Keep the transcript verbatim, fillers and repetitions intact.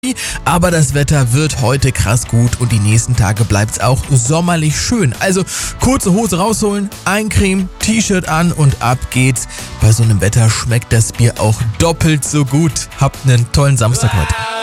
Aber das Wetter wird heute krass gut und die nächsten Tage bleibt's auch sommerlich schön. Also kurze Hose rausholen, eincremen, T-Shirt an und ab geht's. Bei so einem Wetter schmeckt das Bier auch doppelt so gut. Habt einen tollen Samstag heute.